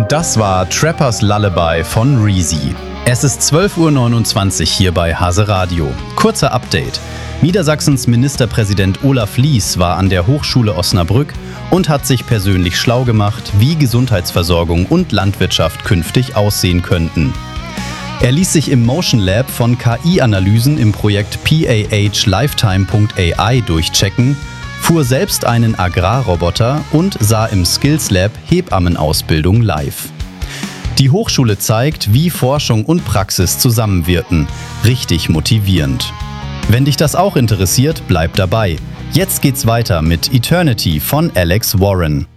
Und das war Trappers Lullaby von Reezy. Es ist 12.29 Uhr hier bei Hase Radio. Kurzer Update. Niedersachsens Ministerpräsident Olaf Lies war an der Hochschule Osnabrück und hat sich persönlich schlau gemacht, wie Gesundheitsversorgung und Landwirtschaft künftig aussehen könnten. Er ließ sich im Motion Lab von KI-Analysen im Projekt PAH-Lifetime.ai durchchecken, fuhr selbst einen Agrarroboter und sah im Skills Lab Hebammenausbildung live. Die Hochschule zeigt, wie Forschung und Praxis zusammenwirken. Richtig motivierend. Wenn dich das auch interessiert, bleib dabei. Jetzt geht's weiter mit Eternity von Alex Warren.